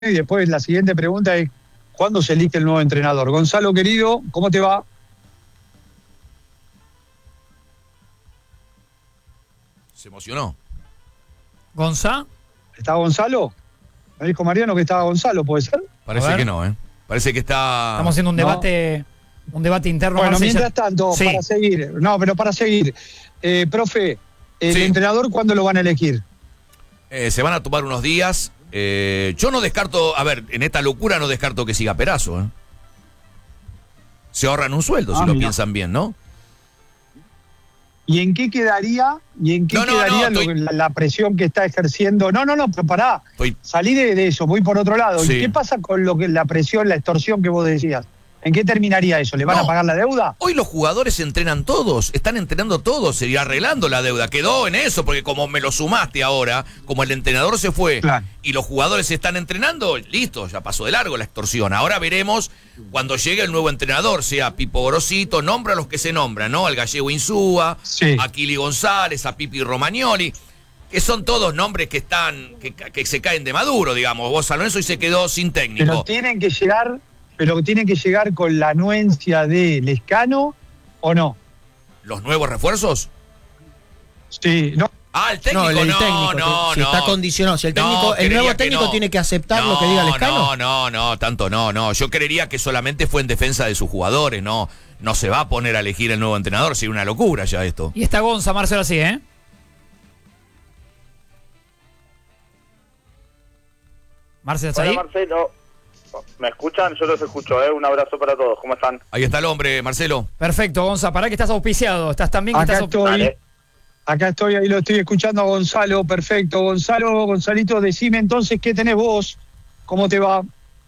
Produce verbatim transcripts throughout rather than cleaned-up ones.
y después la siguiente pregunta es, ¿cuándo se elige el nuevo entrenador? Gonzalo, querido, ¿cómo te va? Se emocionó. ¿Gonzá? ¿Está Gonzalo? Me dijo Mariano que estaba Gonzalo, ¿puede ser? Parece que no, ¿eh? Parece que está... Estamos haciendo un debate, no. un debate interno. Bueno, Marce, mientras ya... tanto, sí. para seguir, no, pero para seguir, eh, profe, ¿el sí. entrenador cuándo lo van a elegir? Eh, se van a tomar unos días. Eh, yo no descarto, a ver, en esta locura no descarto que siga Perazo, ¿eh? Se ahorran un sueldo, ah, si lo mira. piensan bien, ¿no? ¿Y en qué quedaría, y en qué no, no, quedaría no, lo, estoy... la, la presión que está ejerciendo? No, no, no, pero pará, estoy... salí de, de eso, voy por otro lado. Sí. ¿Y qué pasa con lo que la presión, la extorsión que vos decías? ¿En qué terminaría eso? ¿Le van no. a pagar la deuda? Hoy los jugadores entrenan todos, están entrenando todos, se irá arreglando la deuda. Quedó en eso, porque como me lo sumaste ahora, como el entrenador se fue claro. y los jugadores están entrenando, listo, ya pasó de largo la extorsión. Ahora veremos cuando llegue el nuevo entrenador, sea Pipo Gorosito, nombra a los que se nombran, ¿no? Al gallego Insúa, sí. a Kili González, a Pipi Romagnoli, que son todos nombres que están, que, que se caen de maduro, digamos. Vos San Lorenzo y se quedó sin técnico. Pero tienen que llegar... ¿Pero tienen que llegar con la anuencia de Lescano o no? ¿Los nuevos refuerzos? Sí, no. Ah, el técnico, no, el, el no, técnico, no, si no. está condicionado, si el técnico, no, el nuevo que técnico no. tiene que aceptar no, lo que diga Lescano. No, no, no, tanto no, no. Yo creería que solamente fue en defensa de sus jugadores, no, no se va a poner a elegir el nuevo entrenador, sería una locura ya esto. Y está Gonza, Marcelo, así, ¿eh? Marcelo, ¿está ahí? Hola, Marcelo. ¿Me escuchan? Yo los escucho, ¿eh? Un abrazo para todos. ¿Cómo están? Ahí está el hombre, Marcelo. Perfecto, Gonza. Pará que estás auspiciado. Estás también que Acá estás estoy, Dale. acá estoy, ahí lo estoy escuchando a Gonzalo, perfecto. Gonzalo, Gonzalito, decime entonces qué tenés vos, cómo te va.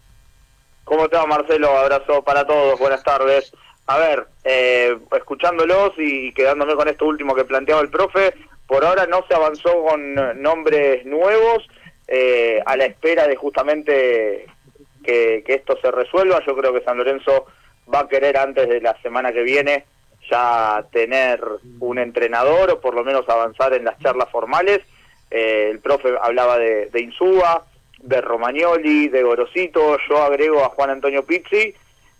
¿Cómo te va, Marcelo? Abrazo para todos. Buenas tardes. A ver, eh, escuchándolos y quedándome con esto último que planteaba el profe, por ahora no se avanzó con nombres nuevos, eh, a la espera de justamente que, que esto se resuelva. Yo creo que San Lorenzo va a querer antes de la semana que viene ya tener un entrenador o por lo menos avanzar en las charlas formales. Eh, el profe hablaba de, de Insúa, de Romagnoli, de Gorosito, yo agrego a Juan Antonio Pizzi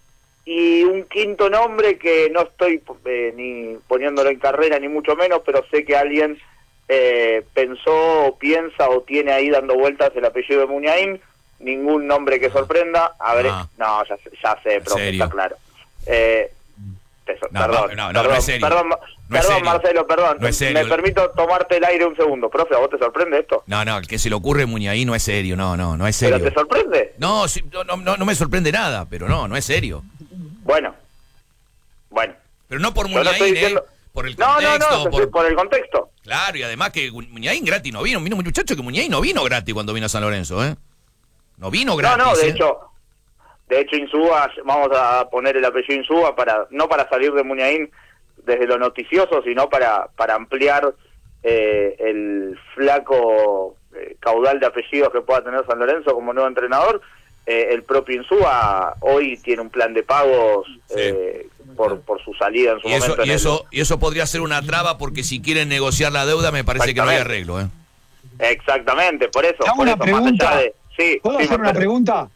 y un quinto nombre que no estoy eh, ni poniéndolo en carrera ni mucho menos, pero sé que alguien eh, pensó o piensa o tiene ahí dando vueltas el apellido de Muniain. Ningún nombre que sorprenda. A ver, Ah. no, ya, ya sé, profe, serio? está claro. Eh, Eso, No, perdón, no, no, no, perdón, no es serio. perdón, No es perdón serio. Marcelo, perdón. No es serio. Me permito tomarte el aire un segundo. Profe, ¿a vos te sorprende esto? No, no, el que se le ocurre Muñaí no es serio, no, no, no es serio. ¿Pero te sorprende? No, sí, no, no, no me sorprende nada, pero no, no es serio. Bueno, bueno. Pero no por Yo no Muñaí, estoy diciendo- ¿eh? Por el No, contexto, no, no, por... por el contexto. Claro, y además que Muñain gratis no vino. Vino un muchacho que Muñain no vino gratis cuando vino a San Lorenzo, ¿eh? No vino gratis. No, no, de ¿eh? hecho, de hecho Insúa, vamos a poner el apellido Insúa para, no para salir de Muñain desde lo noticioso, sino para, para ampliar eh, el flaco eh, caudal de apellidos que pueda tener San Lorenzo como nuevo entrenador. Eh, el propio Insúa hoy tiene un plan de pagos Sí. eh, por, por su salida en su Y eso, momento. y, en el- eso, y eso podría ser una traba porque si quieren negociar la deuda me parece que no hay arreglo, ¿eh? Exactamente, por eso. Te hago por una eso, pregunta. Más allá de, sí, ¿Puedo sí, hacer una Marcelo. pregunta?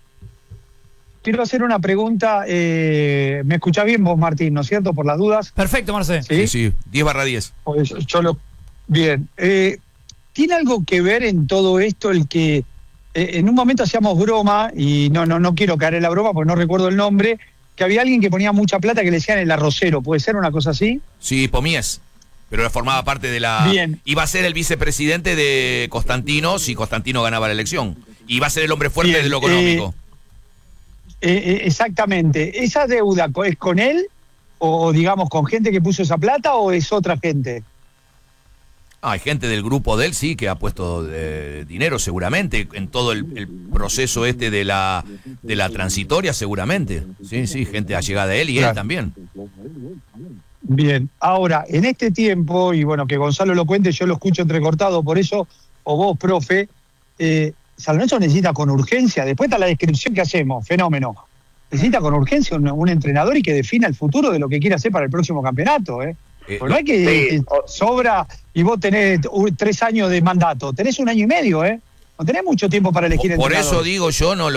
Quiero hacer una pregunta. Eh, ¿Me escuchás bien vos, Martín, no es cierto? Por las dudas. Perfecto, Marcelo. Sí, Sí, sí, diez barra diez. Pues yo lo... Bien. Eh, ¿Tiene algo que ver en todo esto el que eh, en un momento hacíamos broma, y no, no, no quiero caer en la broma porque no recuerdo el nombre, que había alguien que ponía mucha plata que le decían el arrocero? ¿Puede ser una cosa así? Sí, Pomies. Pero formaba parte de la... Bien. Iba a ser el vicepresidente de Constantino si Constantino ganaba la elección. Iba a ser el hombre fuerte Bien, de lo económico. Eh, eh, exactamente. ¿Esa deuda co- es con él o, digamos, con gente que puso esa plata o es otra gente? Ah, hay gente del grupo de él, sí, que ha puesto eh, dinero seguramente en todo el, el proceso este de la de la transitoria, seguramente. Sí, sí, gente allegada a él y Claro. él también. Bien. Ahora, en este tiempo, y bueno, que Gonzalo lo cuente, yo lo escucho entrecortado, por eso, o vos, profe, eh, San Lorenzo necesita con urgencia, después está la descripción que hacemos, fenómeno, necesita con urgencia un, un entrenador y que defina el futuro de lo que quiere hacer para el próximo campeonato, ¿eh? Eh, Porque no hay que sí, que o- sobra y vos tenés uh, tres años de mandato, tenés un año y medio, ¿eh? No tenés mucho tiempo para elegir Por, por entrenador. eso digo yo, no